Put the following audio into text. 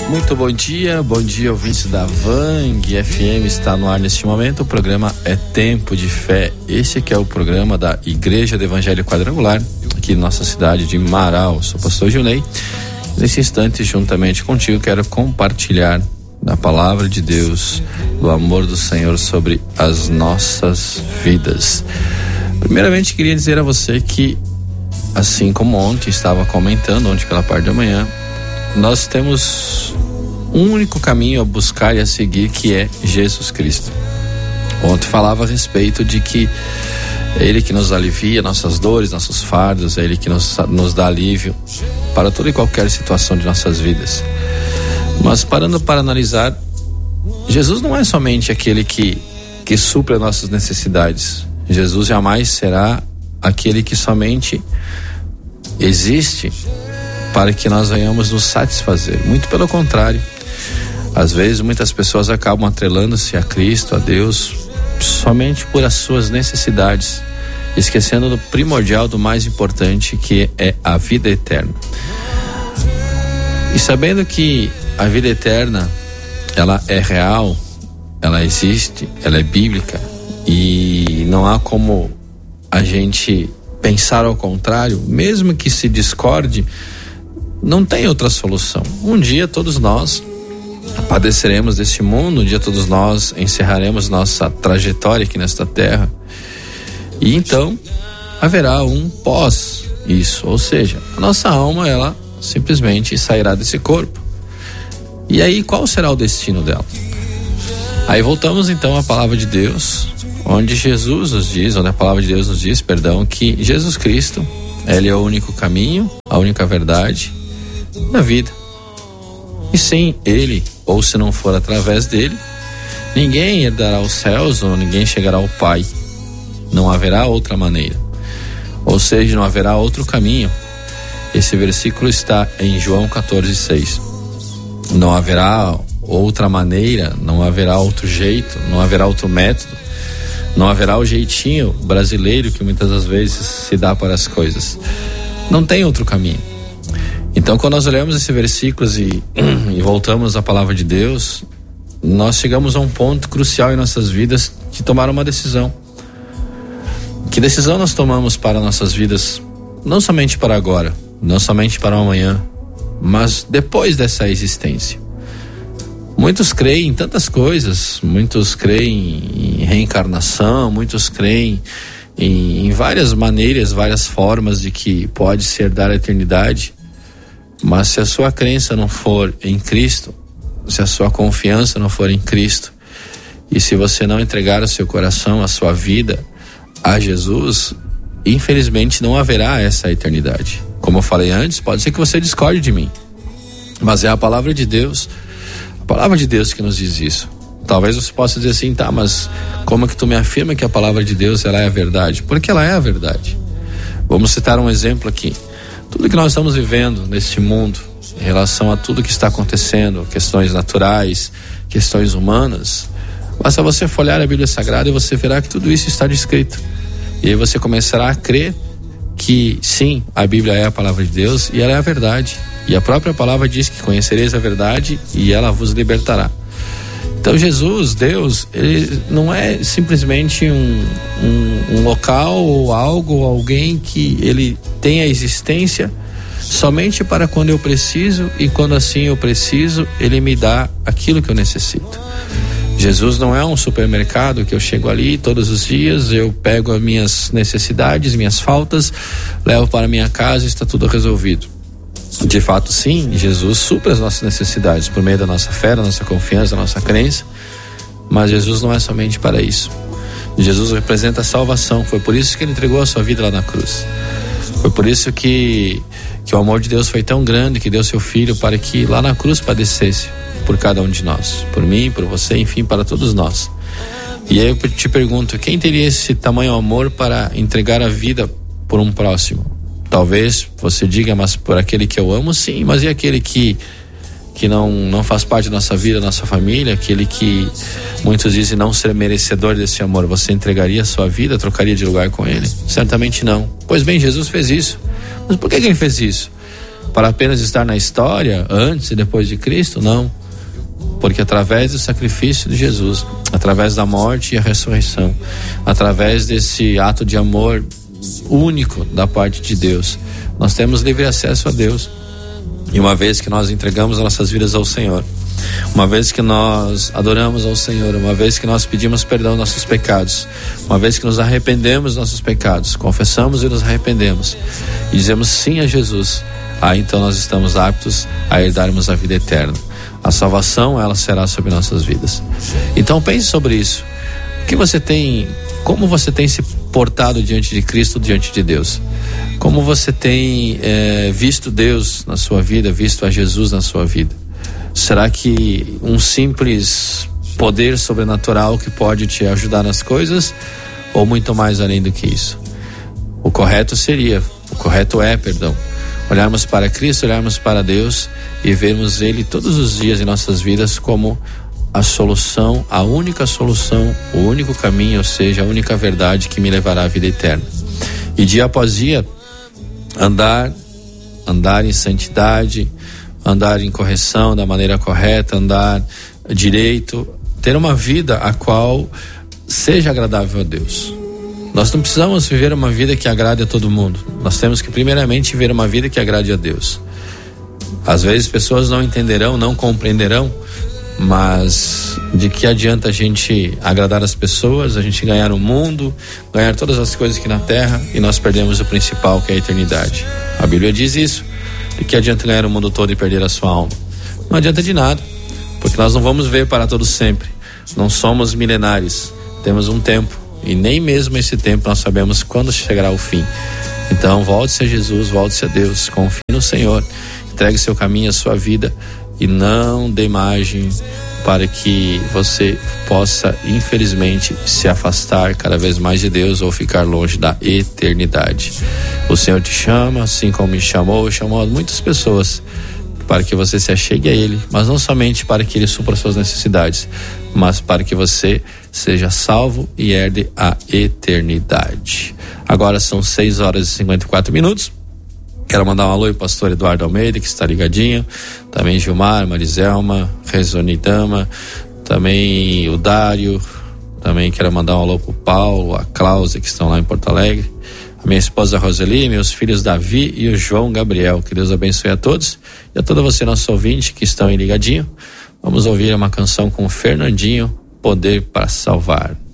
Muito bom dia ouvintes da Vang FM, está no ar neste momento, o programa é Tempo de Fé. Este que é o programa da Igreja do Evangelho Quadrangular, aqui na nossa cidade de Marau. Sou o pastor Gilney. Nesse instante, juntamente contigo, quero compartilhar da palavra de Deus, do amor do Senhor sobre as nossas vidas. Primeiramente, queria dizer a você que, assim como ontem estava comentando, ontem pela parte da manhã, nós temos um único caminho a buscar e a seguir, que é Jesus Cristo. Ontem falava a respeito de que é Ele que nos alivia nossas dores, nossos fardos, é Ele que nos dá alívio para toda e qualquer situação de nossas vidas. Mas parando para analisar, Jesus não é somente aquele que supre as nossas necessidades. Jesus jamais será aquele que somente existe para que nós venhamos nos satisfazer. Muito pelo contrário. Às vezes muitas pessoas acabam atrelando-se a Cristo, a Deus, somente por as suas necessidades, esquecendo do primordial, do mais importante, que é a vida eterna. E sabendo que a vida eterna, ela é real, ela existe, ela é bíblica, e não há como a gente pensar ao contrário, mesmo que se discorde, não tem outra solução. Um dia todos nós padeceremos deste mundo, um dia todos nós encerraremos nossa trajetória aqui nesta terra, e então haverá um pós isso, ou seja, a nossa alma, ela simplesmente sairá desse corpo. E aí, qual será o destino dela? Aí voltamos então à palavra de Deus, onde a palavra de Deus nos diz, que Jesus Cristo, Ele é o único caminho, a única verdade na vida. E sem Ele, ou se não for através dele, ninguém herdará os céus, ou ninguém chegará ao Pai. Não haverá outra maneira, ou seja, não haverá outro caminho. Esse versículo está em João 14:6. Não haverá outra maneira, não haverá outro jeito, não haverá outro método, não haverá o jeitinho brasileiro que muitas das vezes se dá para as coisas. Não tem outro caminho. Então, quando nós olhamos esses versículos e voltamos à palavra de Deus, nós chegamos a um ponto crucial em nossas vidas de tomar uma decisão. Que decisão nós tomamos para nossas vidas, não somente para agora, não somente para amanhã, mas depois dessa existência? Muitos creem em tantas coisas, muitos creem em reencarnação, muitos creem em várias maneiras, várias formas de que pode se herdar a eternidade. Mas se a sua crença não for em Cristo, se a sua confiança não for em Cristo, e se você não entregar o seu coração, a sua vida a Jesus, infelizmente não haverá essa eternidade. Como eu falei antes, pode ser que você discorde de mim, mas é a palavra de Deus que nos diz isso. Talvez você possa dizer assim, tá, mas como é que tu me afirma que a palavra de Deus, ela é a verdade? Porque ela é a verdade. Vamos citar um exemplo aqui. Tudo que nós estamos vivendo neste mundo, em relação a tudo que está acontecendo, questões naturais, questões humanas, basta você folhear a Bíblia Sagrada e você verá que tudo isso está descrito. E aí você começará a crer que sim, a Bíblia é a palavra de Deus e ela é a verdade. E a própria palavra diz que conhecereis a verdade e ela vos libertará. Então Jesus, Deus, Ele não é simplesmente um local ou algo, ou alguém que Ele tem a existência somente para quando eu preciso, e quando assim eu preciso, Ele me dá aquilo que eu necessito. Jesus não é um supermercado que eu chego ali todos os dias, eu pego as minhas necessidades, minhas faltas, levo para minha casa e está tudo resolvido. De fato, sim, Jesus supre as nossas necessidades por meio da nossa fé, da nossa confiança, da nossa crença, mas Jesus não é somente para isso. Jesus representa a salvação, foi por isso que Ele entregou a sua vida lá na cruz. Foi por isso que o amor de Deus foi tão grande, que deu seu Filho para que lá na cruz padecesse por cada um de nós, por mim, por você, enfim, para todos nós. E aí eu te pergunto, quem teria esse tamanho amor para entregar a vida por um próximo? Talvez você diga, mas por aquele que eu amo, sim, mas e aquele que não faz parte da nossa vida, da nossa família, aquele que muitos dizem não ser merecedor desse amor, você entregaria a sua vida, trocaria de lugar com ele? Certamente não. Pois bem, Jesus fez isso. Mas por que ele fez isso? para apenas estar na história antes e depois de Cristo? Não, porque através do sacrifício de Jesus, através da morte e a ressurreição, através desse ato de amor único da parte de Deus, nós temos livre acesso a Deus. E uma vez que nós entregamos nossas vidas ao Senhor, uma vez que nós adoramos ao Senhor, uma vez que nós pedimos perdão dos nossos pecados, uma vez que nos arrependemos dos nossos pecados, confessamos e nos arrependemos e dizemos sim a Jesus, aí então nós estamos aptos a herdarmos a vida eterna. A salvação, ela será sobre nossas vidas. Então pense sobre isso. O que você tem, como você tem se portado diante de Cristo, diante de Deus? Como você tem visto Deus na sua vida, visto a Jesus na sua vida? Será que um simples poder sobrenatural que pode te ajudar nas coisas, ou muito mais além do que isso? O correto é olharmos para Cristo, olharmos para Deus e vermos Ele todos os dias em nossas vidas como a solução, a única solução, o único caminho, ou seja, a única verdade que me levará à vida eterna. E dia após dia, andar em santidade, andar em correção da maneira correta, andar direito, ter uma vida a qual seja agradável a Deus. Nós não precisamos viver uma vida que agrade a todo mundo. Nós temos que primeiramente viver uma vida que agrade a Deus. Às vezes pessoas não entenderão, não compreenderão, mas de que adianta a gente agradar as pessoas, a gente ganhar o mundo, ganhar todas as coisas aqui na terra e nós perdemos o principal, que é a eternidade. A Bíblia diz isso. De que adianta ganhar o mundo todo e perder a sua alma? Não adianta de nada, porque nós não vamos ver para todo sempre. Não somos milenares, temos um tempo e nem mesmo esse tempo nós sabemos quando chegará o fim. Então volte-se a Jesus, volte-se a Deus, confie no Senhor, entregue seu caminho, a sua vida e não dê margem para que você possa, infelizmente, se afastar cada vez mais de Deus ou ficar longe da eternidade. O Senhor te chama, assim como me chamou muitas pessoas para que você se achegue a Ele, mas não somente para que Ele supra suas necessidades, mas para que você seja salvo e herde a eternidade. Agora são 6h54. Quero mandar um alô ao pastor Eduardo Almeida, que está ligadinho, também Gilmar, Mariselma, Rezonidama, também o Dário, também quero mandar um alô pro Paulo, a Cláudia, que estão lá em Porto Alegre, a minha esposa Roseli, meus filhos Davi e o João Gabriel. Que Deus abençoe a todos e a toda você, nosso ouvinte, que estão em ligadinho. Vamos ouvir uma canção com o Fernandinho, Poder para Salvar.